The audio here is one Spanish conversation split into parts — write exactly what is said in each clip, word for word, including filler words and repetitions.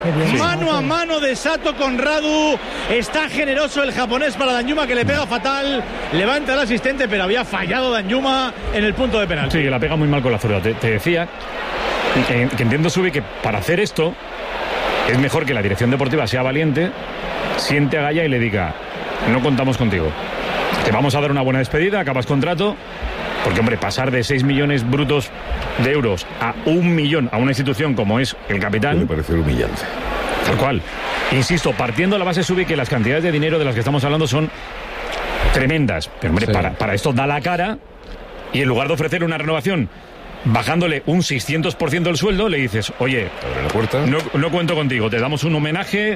Mano a mano de Sato con Radu. Está generoso el japonés para Danjuma, que le pega fatal. Levanta el asistente, pero había fallado Danjuma en el punto de penalti. Sí, que la pega muy mal con la zurda. Te, te decía que, que entiendo, Subi, que para hacer esto es mejor que la dirección deportiva sea valiente, siente a Gaya y le diga: no contamos contigo, te vamos a dar una buena despedida, acabas contrato. Porque, hombre, pasar de seis millones brutos de euros a un millón a una institución como es el Capitán... Me parece humillante. Tal cual. Insisto, partiendo de la base, Subi, que las cantidades de dinero de las que estamos hablando son tremendas. Pero, hombre, sí. para, para esto da la cara y en lugar de ofrecer una renovación bajándole un seiscientos por ciento del sueldo, le dices: oye, abre la puerta. No, no cuento contigo, te damos un homenaje...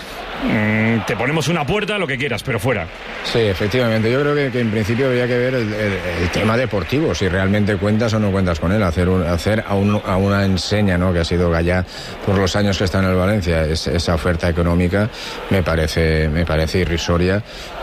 te ponemos una puerta, lo que quieras, pero fuera. Sí, efectivamente. Yo creo que, que en principio habría que ver el, el, el tema deportivo, si realmente cuentas o no cuentas con él. Hacer, un, hacer a, un, a una enseña, ¿no?, que ha sido Gaya por los años que está en el Valencia. Es, esa oferta económica me parece, me parece irrisoria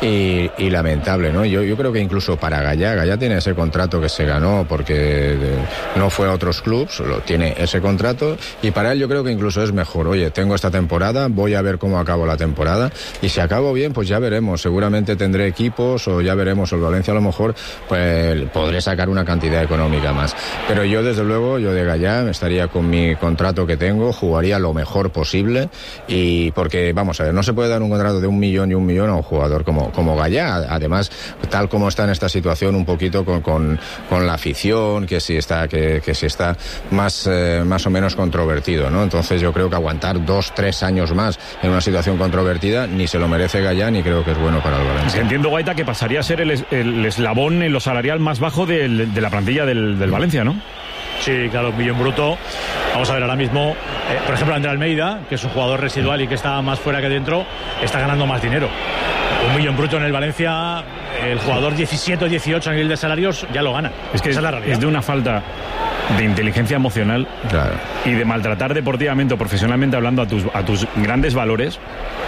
y, y lamentable, ¿no? Yo, yo creo que incluso para Gaya, Gaya tiene ese contrato que se ganó porque de, no fue a otros clubs, lo tiene ese contrato, y para él yo creo que incluso es mejor. Oye, tengo esta temporada, voy a ver cómo acabo la temporada. temporada y si acabo bien, pues ya veremos, seguramente tendré equipos o ya veremos, el Valencia a lo mejor pues podré sacar una cantidad económica más, pero yo desde luego, yo de Gaya estaría con mi contrato que tengo, jugaría lo mejor posible, y porque vamos a ver, no se puede dar un contrato de un millón y un millón a un jugador como, como Gaya, además tal como está en esta situación un poquito con, con, con la afición, que si está, que, que si está más, eh, más o menos controvertido, ¿no? Entonces yo creo que aguantar dos, tres años más en una situación controvertida ni se lo merece Gaya, ni creo que es bueno para el Valencia. Entiendo, Guaita, que pasaría a ser el, el eslabón en lo salarial más bajo del, de la plantilla del, del Valencia, ¿no? Sí, claro, un millón bruto. Vamos a ver ahora mismo, eh, por ejemplo, André Almeida, que es un jugador residual y que está más fuera que dentro, está ganando más dinero. Un millón bruto en el Valencia, el jugador diecisiete o dieciocho a nivel de salarios ya lo gana. Es que esa es, es la realidad. Es de una falta de inteligencia emocional, claro, y de maltratar deportivamente o profesionalmente hablando a tus, a tus grandes valores.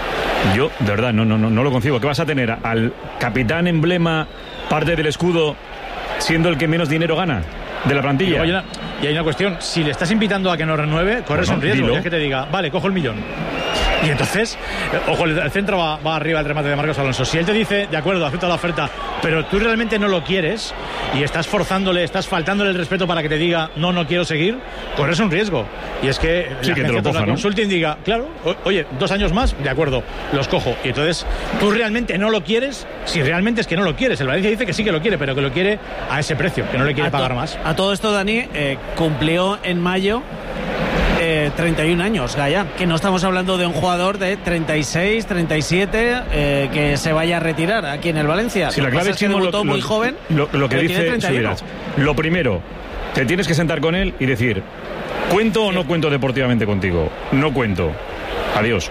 Yo, de verdad, no, no, no, no lo concibo. ¿Qué vas a tener? ¿Al capitán emblema, parte del escudo, siendo el que menos dinero gana de la plantilla? Y, oye, y hay una cuestión, si le estás invitando a que no renueve, corres bueno, un riesgo, que es que te diga, vale, cojo el millón. Y entonces, ojo, el centro va, va arriba el remate de Marcos Alonso. Si él te dice, de acuerdo, acepta la oferta, pero tú realmente no lo quieres y estás forzándole, estás faltándole el respeto para que te diga, no, no quiero seguir, corres un riesgo. Y es que sí, la que agencia te lo coja, la ¿no? consulta y diga, claro, o, oye, dos años más, de acuerdo, los cojo. Y entonces, tú realmente no lo quieres, si realmente es que no lo quieres. El Valencia dice que sí que lo quiere, pero que lo quiere a ese precio, que no le quiere a pagar to- más. A todo esto, Dani, eh, cumplió en mayo Eh, treinta y un años, Gaya, que no estamos hablando de un jugador de treinta y seis, treinta y siete eh, que se vaya a retirar aquí en el Valencia. Si la clave es que debutó lo, muy lo, joven, lo, lo que dice Subirats, lo primero, te tienes que sentar con él y decir, ¿cuento o no cuento deportivamente contigo? No cuento, adiós.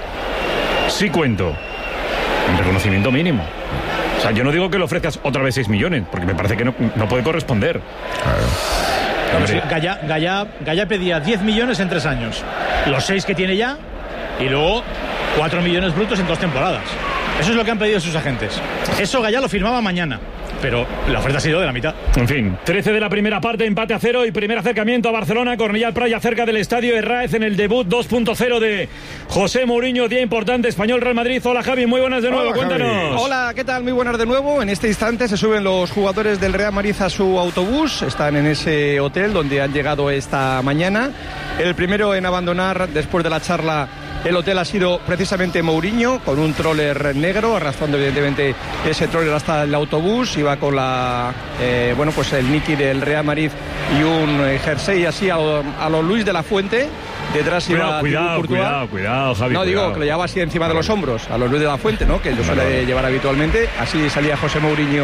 Sí cuento, un reconocimiento mínimo. O sea, yo no digo que le ofrezcas otra vez seis millones, porque me parece que no, no puede corresponder. Claro. Sí, Gaya, Gaya, Gaya pedía diez millones en tres años, los seis que tiene ya, y luego cuatro millones brutos en dos temporadas. Eso es lo que han pedido sus agentes. Eso Gaya lo firmaba mañana, pero la oferta ha sido de la mitad. En fin, trece de la primera parte, empate a cero y primer acercamiento a Barcelona. Cornellà Praia cerca del estadio Herráez en el debut dos punto cero de José Mourinho, día importante, Español Real Madrid. Hola Javi, muy buenas de nuevo, Hola, cuéntanos. Javi. Hola, ¿qué tal? Muy buenas de nuevo. En este instante se suben los jugadores del Real Madrid a su autobús. Están en ese hotel donde han llegado esta mañana. El primero en abandonar después de la charla el hotel ha sido precisamente Mourinho, con un troller negro, arrastrando evidentemente ese troller hasta el autobús. Iba con la, eh, bueno, pues el Niki del Real Madrid y un eh, jersey así a lo, a lo Luis de la Fuente. Detrás cuidado, iba cuidado, cuidado, cuidado, Javi. No, cuidado. digo que lo llevaba así encima de los hombros, a los Luis de la Fuente, ¿no? Que lo suele vale. llevar habitualmente. Así salía José Mourinho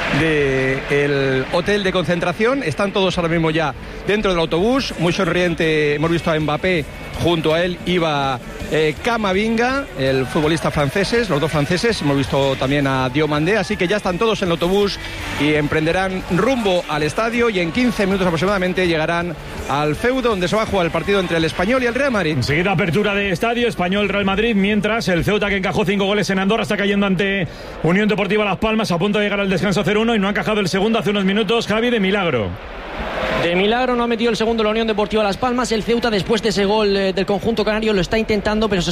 del hotel de concentración. Están todos ahora mismo ya dentro del autobús. Muy sonriente, hemos visto a Mbappé, junto a él iba eh, Camavinga, el futbolista franceses, los dos franceses. Hemos visto también a Diomandé, así que ya están todos en el autobús y emprenderán rumbo al estadio, y en quince minutos aproximadamente llegarán al feudo donde se va a jugar el partido entre el Español y el Real Madrid. Enseguida apertura de estadio, Español Real Madrid, mientras el Ceuta, que encajó cinco goles en Andorra, está cayendo ante Unión Deportiva Las Palmas, a punto de llegar al descanso cero uno, y no ha encajado el segundo hace unos minutos, Javi, de milagro. De milagro no ha metido el segundo la Unión Deportiva Las Palmas. El Ceuta, después de ese gol eh, del conjunto canario, lo está intentando, pero se